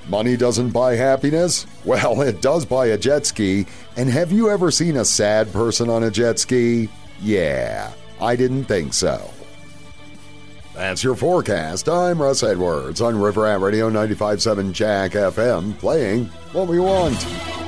Money doesn't buy happiness? Well, it does buy a jet ski. And have you ever seen a sad person on a jet ski? Yeah, I didn't think so. That's your forecast. I'm Russ Edwards on River Rat Radio 95.7 Jack FM, playing what we want.